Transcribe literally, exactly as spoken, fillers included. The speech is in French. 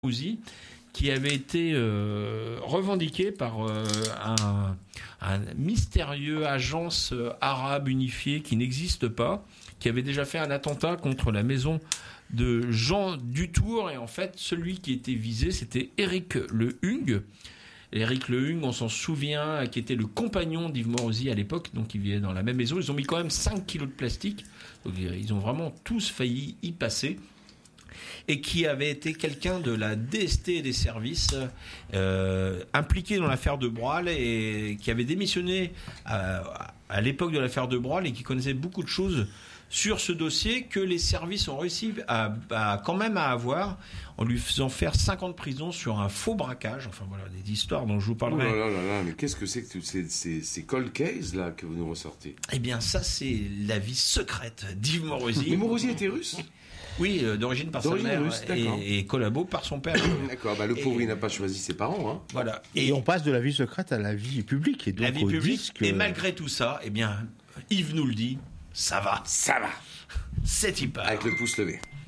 Mimouzi, qui avait été euh, revendiqué par euh, un, un mystérieux agence euh, arabe unifiée qui n'existe pas, qui avait déjà fait un attentat contre la maison de Jean Dutour, et en fait celui qui était visé c'était Éric Le Hugues. Éric Le Hugues, on s'en souvient, qui était le compagnon d'Yves Morosi à l'époque, donc ils vivaient dans la même maison. Ils ont mis quand même cinq kilos de plastique, donc ils ont vraiment tous failli y passer. Et qui avait été quelqu'un de la D S T et des services, euh, impliqué dans l'affaire de Broil, et qui avait démissionné à, à l'époque de l'affaire de Broil, et qui connaissait beaucoup de choses sur ce dossier que les services ont réussi à, à quand même à avoir, en lui faisant faire cinq ans de prison sur un faux braquage. Enfin voilà, des histoires dont je vous parlerai. Oh là là là là, mais qu'est-ce que c'est que ces, ces, ces cold cases là que vous nous ressortez? Eh bien ça, c'est la vie secrète d'Yves Morosi. Mais Morosi était russe? Oui, euh, d'origine par d'origine sa mère russe, et, et collabo par son père. D'accord, bah le pauvre et, il n'a pas choisi ses parents. Hein. Voilà. Et, et on passe de la vie secrète à la vie publique. Et donc la vie publique. disque... Et malgré tout ça, eh bien, Yves nous le dit, ça va. Ça va. C'est y part. Avec le pouce levé.